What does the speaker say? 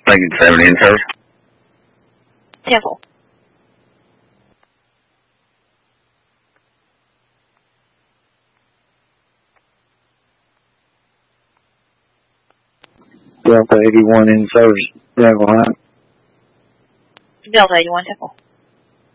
Lincoln 70 in service. Temple. Delta 81 in service. Jackal High. Delta 81 Temple.